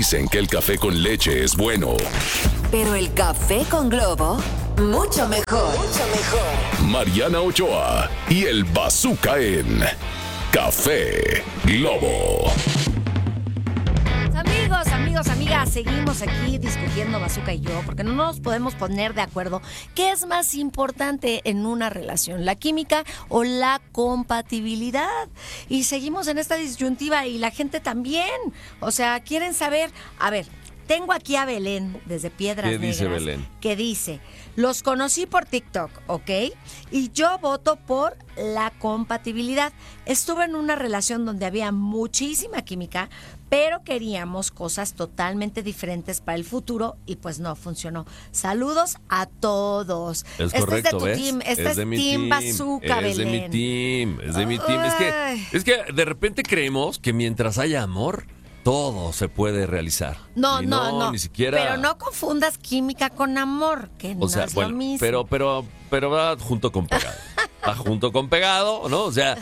Dicen que el café con leche es bueno. Pero el café con Globo, mucho mejor. Mucho mejor. Mariana Ochoa y el Bazooka en Café Globo. Amigos, amigas, seguimos aquí discutiendo Bazooka y yo, porque no nos podemos poner de acuerdo qué es más importante en una relación, la química o la compatibilidad. Y seguimos en esta disyuntiva y la gente también. O sea, quieren saber, a ver, tengo aquí a Belén desde Piedras Negras. ¿Qué dice Belén? Que dice, los conocí por TikTok, ¿ok? Y yo voto por la compatibilidad. Estuve en una relación donde había muchísima química, pero queríamos cosas totalmente diferentes para el futuro y pues no funcionó. Saludos a todos. Es correcto, de tu ¿ves? team. Es de mi Team team. Bazooka, Es de Belén. mi team. Es que de repente creemos que mientras haya amor, todo se puede realizar. No, ni siquiera. Pero no confundas química con amor, que no es lo mismo. Pero va junto con pegado. Va junto con pegado, ¿no? O sea,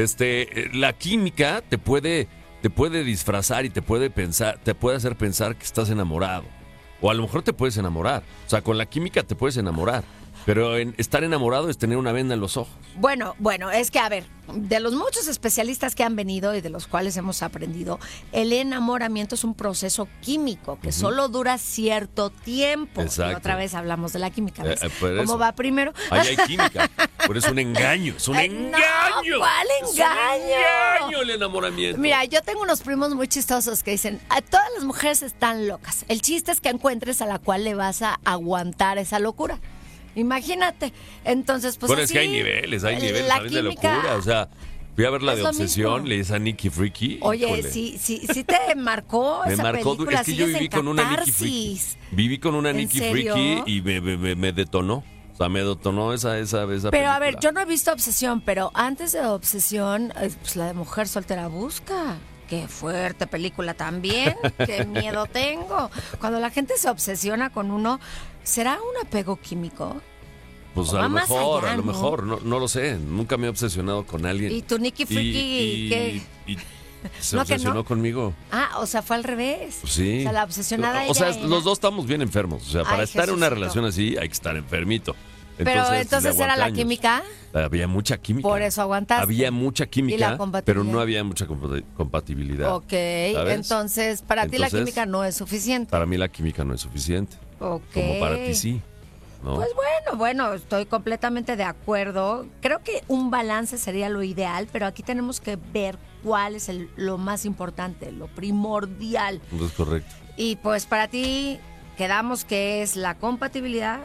la química te puede disfrazar y te puede hacer pensar que estás enamorado. O a lo mejor te puedes enamorar. O sea, con la química te puedes enamorar. Pero estar enamorado es tener una venda en los ojos. Bueno, es que, a ver, de los muchos especialistas que han venido y de los cuales hemos aprendido, el enamoramiento es un proceso químico que solo dura cierto tiempo. Exacto. Y otra vez hablamos de la química. ¿Ves? ¿Cómo ¿Cómo va primero? Ahí hay química. Pero es un engaño. Es un engaño. No, ¿cuál engaño? Es un engaño el enamoramiento. Mira, yo tengo unos primos muy chistosos que dicen, todas las mujeres están locas. El chiste es que encuentres a la cual le vas a aguantar esa locura. Imagínate. Entonces, pues bueno, así, es que hay niveles la también de química, locura. O sea, fui a ver la es de lo Obsesión, mismo. le dice a Nikki Freaky. Oye, híjole. sí te marcó Me esa marcó, película. es que yo sigues viví en con una Nikki Freaky. catarsis. Viví con una ¿En Nikki serio? Freaky y me detonó. O sea, me detonó esa Pero película. a ver, yo no he visto Obsesión, pero antes de Obsesión, pues la de Mujer Soltera Busca. Qué fuerte película también. Qué miedo tengo. Cuando la gente se obsesiona con uno, ¿será un apego químico? Pues O a va lo más mejor, allá, a lo ¿no? mejor, no lo sé. Nunca me he obsesionado con alguien. ¿Y tu Nikki Freaky qué? Y se ¿No que obsesionó no? conmigo. Ah, o sea, fue al revés. Pues sí. O sea, la obsesionada O sea, ella era. los dos estamos bien enfermos. O sea, para Ay, estar en una Jesucito. relación así hay que estar enfermito. Pero entonces le era la aguanté años. química. Había mucha química. Por eso aguantaste. Había mucha ¿Y la química, compatibilidad? pero no había mucha compatibilidad. Ok, ¿sabes? entonces para ti la Entonces, química no es suficiente. Para mí la química no es suficiente. Ok. Como para ti sí, ¿no? Pues bueno, estoy completamente de acuerdo. Creo que un balance sería lo ideal, pero aquí tenemos que ver cuál es lo más importante, lo primordial. No es correcto. Y pues para ti quedamos que es la compatibilidad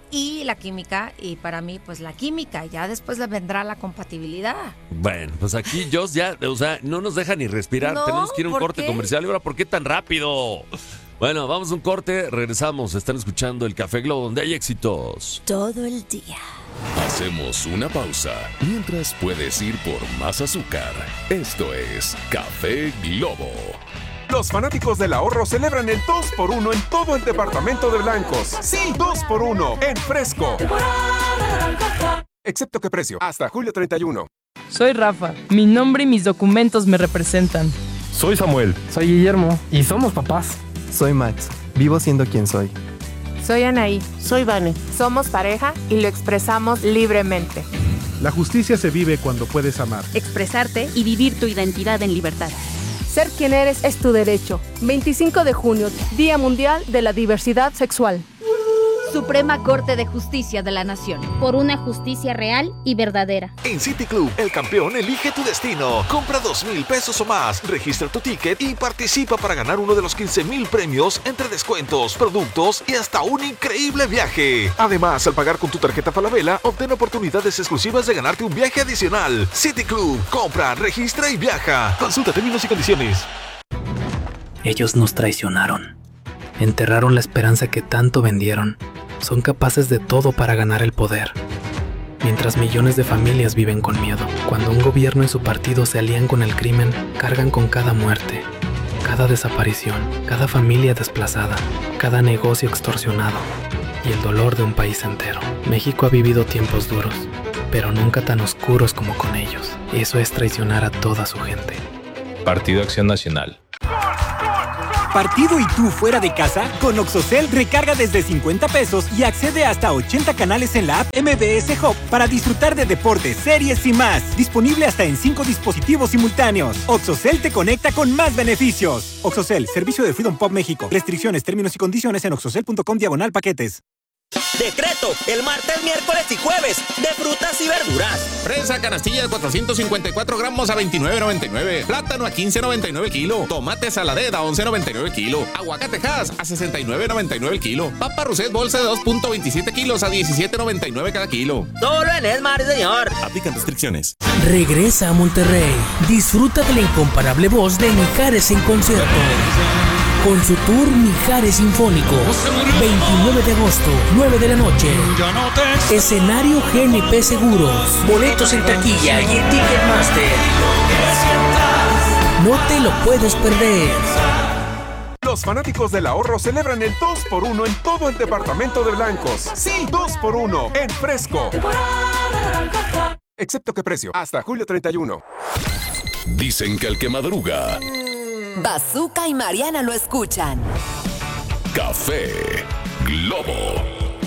y la química, y para mí pues la química, ya después le vendrá la compatibilidad. Bueno, pues aquí Joss ya, o sea, no nos deja ni respirar. No, Tenemos que ir a un ¿por corte qué? comercial. ¿Y ahora por qué tan rápido? Bueno, vamos a un corte, regresamos. Están escuchando el Café Globo, donde hay éxitos. Todo el día. Hacemos una pausa. Mientras puedes ir por más azúcar. Esto es Café Globo. Los fanáticos del ahorro celebran el 2x1 en todo el departamento de Blancos. Sí, 2x1 en fresco. Excepto que precio, hasta julio 31. Soy Rafa, mi nombre y mis documentos me representan. Soy Samuel. Soy Guillermo y somos papás. Soy Max, vivo siendo quien soy. Soy Anaí. Soy Vane. Somos pareja y lo expresamos libremente. La justicia se vive cuando puedes amar. Expresarte y vivir tu identidad en libertad. Ser quien eres es tu derecho. 25 de junio, Día Mundial de la Diversidad Sexual. Suprema Corte de Justicia de la Nación. Por una justicia real y verdadera. En City Club, el campeón elige tu destino. Compra 2,000 pesos o más, registra tu ticket y participa para ganar uno de los 15,000 premios entre descuentos, productos y hasta un increíble viaje. Además, al pagar con tu tarjeta Falabella, obtén oportunidades exclusivas de ganarte un viaje adicional. City Club, compra, registra y viaja. Consulta términos y condiciones. Ellos nos traicionaron. Enterraron la esperanza que tanto vendieron. Son capaces de todo para ganar el poder. Mientras millones de familias viven con miedo, cuando un gobierno y su partido se alían con el crimen, cargan con cada muerte, cada desaparición, cada familia desplazada, cada negocio extorsionado y el dolor de un país entero. México ha vivido tiempos duros, pero nunca tan oscuros como con ellos. Eso es traicionar a toda su gente. Partido Acción Nacional. ¿Partido y tú fuera de casa? Con OXXOCEL recarga desde 50 pesos y accede hasta 80 canales en la app MBS Hub para disfrutar de deportes, series y más. Disponible hasta en 5 dispositivos simultáneos. OXXOCEL te conecta con más beneficios. OXXOCEL, servicio de Freedom Pop México. Restricciones, términos y condiciones en oxxocel.com/paquetes. Decreto, el martes, miércoles y jueves, de frutas y verduras. Fresa canastilla de 454 gramos a $29.99. Plátano a $15.99 kilo. Tomate saladera a $11.99 kilo. Aguacate Hass a $69.99 el kilo. Papa Roset bolsa de 2.27 kilos a $17.99 cada kilo. Solo en Smart, señor. Aplican restricciones. Regresa a Monterrey. Disfruta de la incomparable voz de Mijares en concierto. Con su tour Mijares Sinfónico, 29 de agosto, 9 de la noche. Escenario GNP Seguros. Boletos en taquilla y en Ticketmaster. No te lo puedes perder. Los fanáticos del ahorro celebran el 2x1 en todo el departamento de Blancos. Sí, 2x1 en Fresco. Excepto que precio, hasta julio 31. Dicen que el que madruga... Bazooka y Mariana lo escuchan. Café Globo.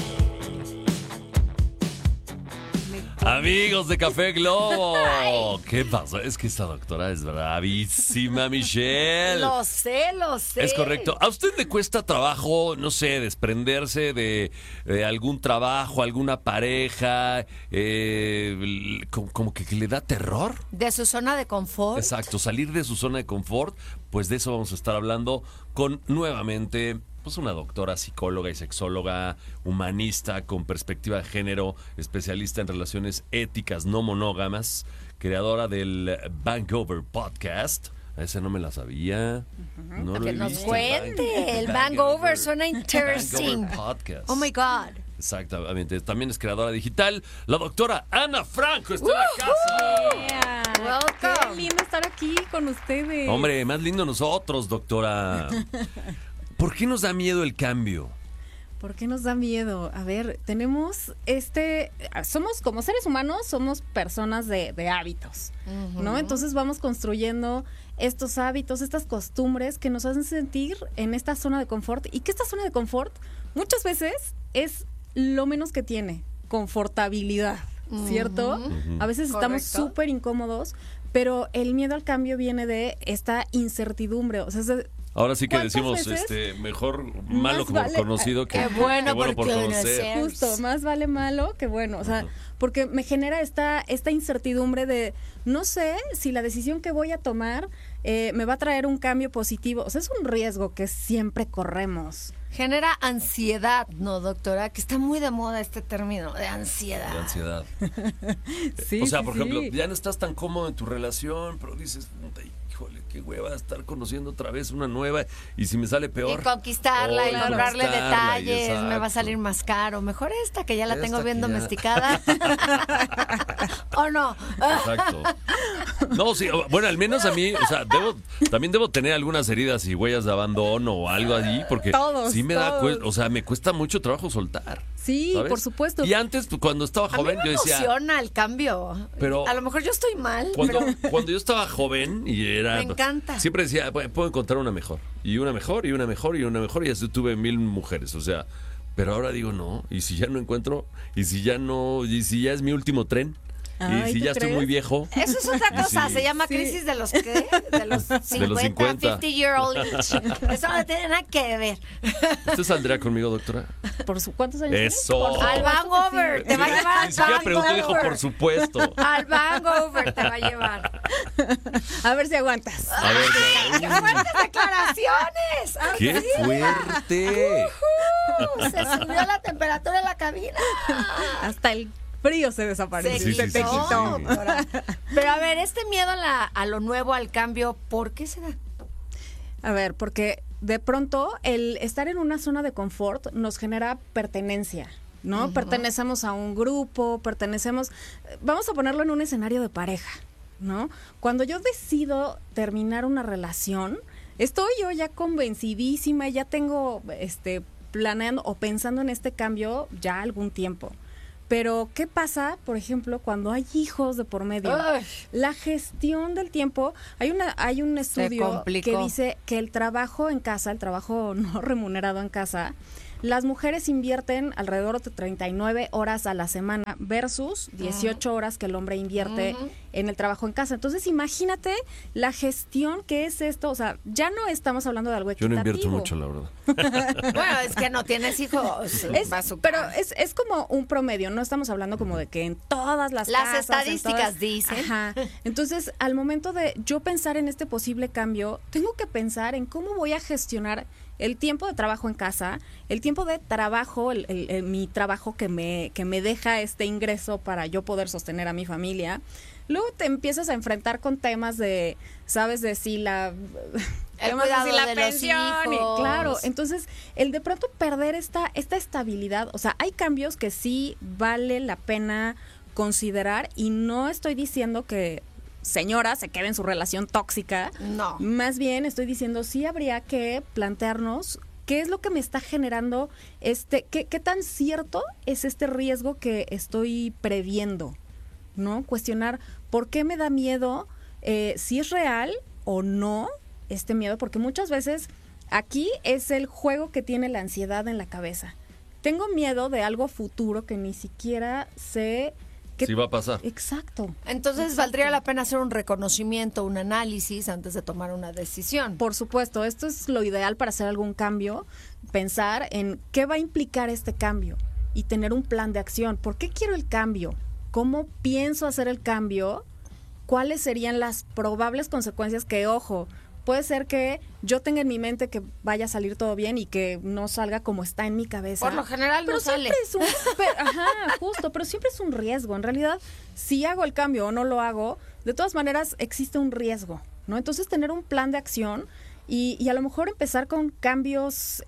Amigos de Café Globo, ¿qué pasó? Es que esta doctora es bravísima, Michelle. Lo sé. Es correcto. ¿A usted le cuesta trabajo, no sé, desprenderse de algún trabajo, alguna pareja, como que le da terror? De su zona de confort. Exacto, salir de su zona de confort. Pues de eso vamos a estar hablando con nuevamente... pues una doctora, psicóloga y sexóloga, humanista con perspectiva de género, especialista en relaciones éticas no monógamas, creadora del Bangover Podcast. Ese no me la sabía. No lo que he nos visto. cuente. El Bangover suena interesting. Bangover Podcast. Oh my God. Exactamente. También es creadora digital. La doctora Ana Franco está en la casa. Welcome. Qué lindo estar aquí con ustedes. Hombre, más lindo nosotros, doctora. ¿Por qué nos da miedo el cambio? ¿Por qué nos da miedo? A ver, tenemos somos como seres humanos, somos personas de hábitos, ¿no? Entonces vamos construyendo estos hábitos, estas costumbres que nos hacen sentir en esta zona de confort, y que esta zona de confort muchas veces es lo menos que tiene, confortabilidad, ¿cierto? A veces estamos súper incómodos, pero el miedo al cambio viene de esta incertidumbre, o sea, ahora sí que decimos, mejor malo como conocido que bueno por conocer. Justo, más vale malo que bueno, o sea, porque me genera esta incertidumbre de no sé si la decisión que voy a tomar me va a traer un cambio positivo, o sea, es un riesgo que siempre corremos. Genera ansiedad, ¿no, doctora? Que está muy de moda este término de ansiedad. De ansiedad. Sí, o sea, por ejemplo, ya no estás tan cómodo en tu relación, pero dices, híjole, qué hueva estar conociendo otra vez una nueva, y si me sale peor. Y conquistarla y lograrle detalles, me va a salir más caro. Mejor esta que ya la tengo bien domesticada. ¿O no? Exacto. No, sí, bueno, al menos a mí, o sea, también debo tener algunas heridas y huellas de abandono o algo allí, porque sí me da, o sea, me cuesta mucho trabajo soltar. Sí, ¿sabes? Por supuesto. Y antes, cuando estaba joven, yo decía... me emociona el cambio. Pero a lo mejor yo estoy mal. Cuando yo estaba joven y era... Me encanta. Siempre decía, bueno, puedo encontrar una mejor. Y una mejor, y una mejor, y una mejor. Y así tuve 1000 mujeres, o sea... Pero ahora digo, no, y si ya no encuentro, y si ya es mi último tren... Ay, y si ya crees? Estoy muy viejo. Eso es otra cosa, se llama crisis de los ¿qué? De los 50, 50-year-old age. Eso no tiene nada que ver. ¿Usted saldría conmigo, doctora? ¿Cuántos años? Eso. Al Bangover, te va a llevar al Ni siquiera pregunté, dijo, por supuesto. Al Bangover te va a llevar. A ver si aguantas. A ver, ¡Qué fuertes declaraciones! ¡Qué fuerte! Se subió la temperatura en la cabina. Hasta el frío se desapareció. Se quitó. Pero a ver, este miedo a lo nuevo, al cambio, ¿por qué se da? A ver, porque de pronto el estar en una zona de confort nos genera pertenencia, ¿no? Pertenecemos a un grupo, vamos a ponerlo en un escenario de pareja, ¿no? Cuando yo decido terminar una relación, estoy yo ya convencidísima, ya tengo planeando o pensando en este cambio ya algún tiempo. Pero, ¿qué pasa, por ejemplo, cuando hay hijos de por medio? Ay. La gestión del tiempo, hay un estudio que dice que el trabajo en casa, el trabajo no remunerado en casa, las mujeres invierten alrededor de 39 horas a la semana versus 18 horas que el hombre invierte en el trabajo en casa. Entonces, imagínate la gestión que es esto. O sea, ya no estamos hablando de algo Yo equitativo. no invierto mucho, la verdad. Bueno, es que no tienes hijos. Pero es como un promedio. No estamos hablando como de que en todas las casas, estadísticas dicen. Ajá. Entonces, al momento de yo pensar en este posible cambio, tengo que pensar en cómo voy a gestionar el tiempo de trabajo en casa, el tiempo de trabajo, mi trabajo que me deja este ingreso para yo poder sostener a mi familia. Luego te empiezas a enfrentar con temas de, ¿sabes? De si la... El cuidado de la pensión, los hijos. Claro, entonces el de pronto perder esta estabilidad, o sea, hay cambios que sí vale la pena considerar y no estoy diciendo que señora se quede en su relación tóxica. No. Más bien estoy diciendo sí habría que plantearnos qué es lo que me está generando qué tan cierto es este riesgo que estoy previendo, ¿no? Cuestionar por qué me da miedo, si es real o no este miedo, porque muchas veces aquí es el juego que tiene la ansiedad en la cabeza. Tengo miedo de algo futuro que ni siquiera sé sí va a pasar. Exacto. Entonces valdría la pena hacer un reconocimiento, un análisis antes de tomar una decisión. Por supuesto, esto es lo ideal para hacer algún cambio, pensar en qué va a implicar este cambio y tener un plan de acción. ¿Por qué quiero el cambio? ¿Cómo pienso hacer el cambio? ¿Cuáles serían las probables consecuencias que, ojo, puede ser que yo tenga en mi mente que vaya a salir todo bien y que no salga como está en mi cabeza? Por lo general no sale. Pero siempre es un riesgo. En realidad, si hago el cambio o no lo hago, de todas maneras existe un riesgo, ¿no? Entonces, tener un plan de acción y a lo mejor empezar con cambios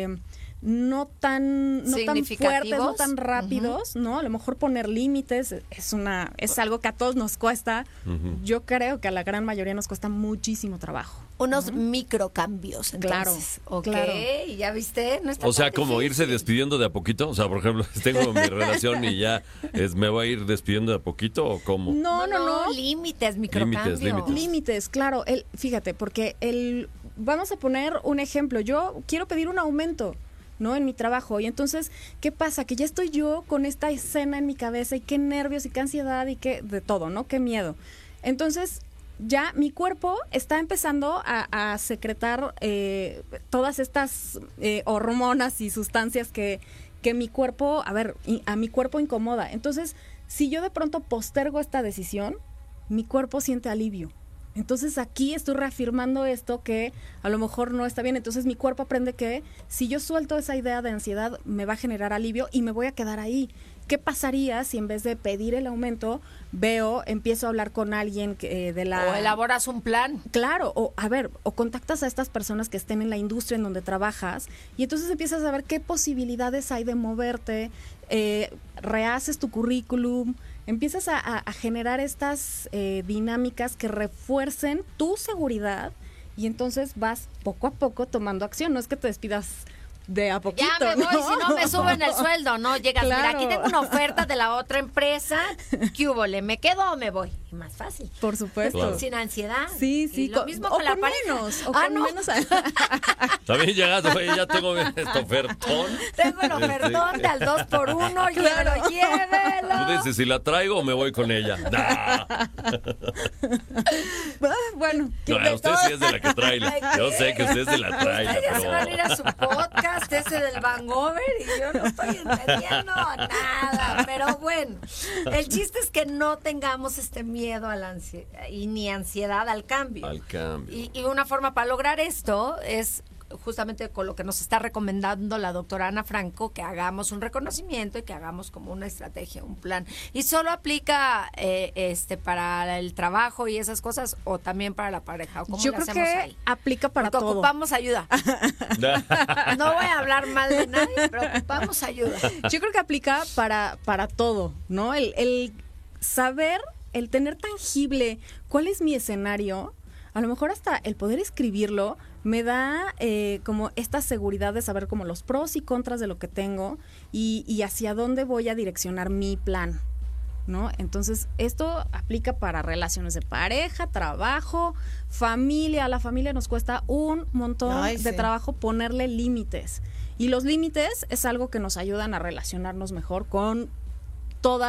no tan fuertes, no tan rápidos, ¿no? A lo mejor poner límites es algo que a todos nos cuesta. Yo creo que a la gran mayoría nos cuesta muchísimo trabajo. Unos microcambios, entonces. Claro. ¿Ya viste? No está o sea, tan como difícil. irse despidiendo de a poquito. O sea, por ejemplo, tengo mi relación y ya me voy a ir despidiendo de a poquito, ¿o cómo? No. Límites, microcambios. Límites, claro. Fíjate, porque vamos a poner un ejemplo. Yo quiero pedir un aumento, ¿no? En mi trabajo. Y entonces, ¿qué pasa? Que ya estoy yo con esta escena en mi cabeza y qué nervios y qué ansiedad y qué de todo, ¿no? Qué miedo. Entonces, ya mi cuerpo está empezando a secretar todas estas hormonas y sustancias que mi cuerpo, a mi cuerpo incomoda. Entonces, si yo de pronto postergo esta decisión, mi cuerpo siente alivio. Entonces aquí estoy reafirmando esto que a lo mejor no está bien. Entonces mi cuerpo aprende que si yo suelto esa idea de ansiedad me va a generar alivio y me voy a quedar ahí. ¿Qué pasaría si en vez de pedir el aumento empiezo a hablar con alguien o elaboras un plan? Claro, o contactas a estas personas que estén en la industria en donde trabajas y entonces empiezas a ver qué posibilidades hay de moverte, rehaces tu currículum, empiezas a generar estas dinámicas que refuercen tu seguridad y entonces vas poco a poco tomando acción. No es que te despidas de a poquito. Ya me voy, ¿no? si no me suben el sueldo, ¿no? Llegas, Claro. mira, aquí tengo una oferta de la otra empresa, ¿qué hubo? ¿Me quedo o me voy? Y más fácil. Por supuesto. Claro. Sin ansiedad. Sí. Y lo mismo con la pareja. Menos. También llegaste, oye, ya tengo este ofertón. Tengo el ofertón del 2x1, Claro. llévelo. Tú dices, si la traigo o me voy con ella. Nah. Bueno, No, usted sí es de la que trae. Yo sé que usted es de la trae. Ustedes se van a ir a su podcast ese del Vangover y yo no estoy entendiendo nada. Pero bueno, el chiste es que no tengamos este miedo a la ni ansiedad al cambio. Y una forma para lograr esto es justamente con lo que nos está recomendando la doctora Ana Franco, que hagamos un reconocimiento y que hagamos como una estrategia, un plan. ¿Y solo aplica para el trabajo y esas cosas o también para la pareja? ¿O cómo yo le creo hacemos que ahí? aplica para Porque todo. ocupamos ayuda. No voy a hablar mal de nadie, pero ocupamos ayuda. Yo creo que aplica para todo, ¿no? El saber, el tener tangible cuál es mi escenario. a lo mejor hasta el poder escribirlo me da como esta seguridad de saber como los pros y contras de lo que tengo y hacia dónde voy a direccionar mi plan, ¿no? Entonces, esto aplica para relaciones de pareja, trabajo, familia. A la familia nos cuesta un montón de trabajo ponerle límites. Y los límites es algo que nos ayudan a relacionarnos mejor con toda